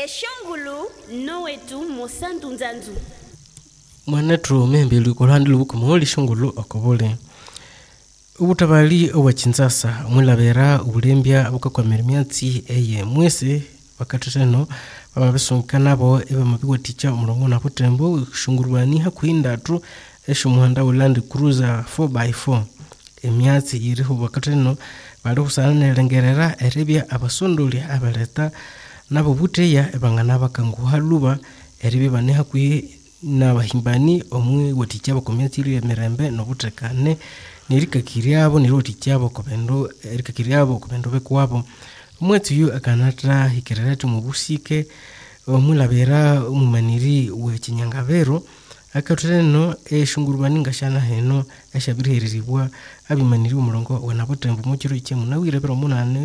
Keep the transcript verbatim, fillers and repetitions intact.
Eshongulu nowetu mosantu nzanzu. Mwanetro membe lukolandi lubukumuli shongulu okobole. Ubutabali owachinzasa mwilabera ubulembya bukakwamira myatsi eye mwese bakatano bababesonkana nabo eba mabiwa ticha umurongo na butembo shungurwani hakuindatu esho muhanda Land Cruiser four by four emyatsi iriho bakatano bali kusana lengerera erebya abasondoli abaleta nabo buteya ebangana bakanguha luba eribe bane hakuyi nabahimbani omwe waticha bakomyatsi iri emirembe no butekane nirikakiriabo nirotichabo kobendo erikakiriabo kobendo bekwabo mwetsi yu akanatra hikereratu mubusike omulabera umumaniri wechinyangabero akatureno eshungurubani ngashana heno eshabirihiriribwa abimaniri umurongo wanabotembo mukiro ichemu nawire pero munane